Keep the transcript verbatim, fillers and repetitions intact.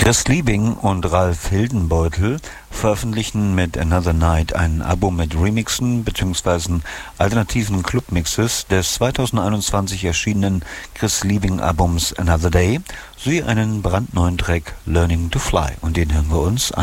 Chris Liebing und Ralf Hildenbeutel veröffentlichen mit Another Night ein Album mit Remixen bzw. alternativen Clubmixes des zweitausendeinundzwanzig erschienenen Chris Liebing Albums Another Day sowie einen brandneuen Track Learning to Fly, und den hören wir uns an.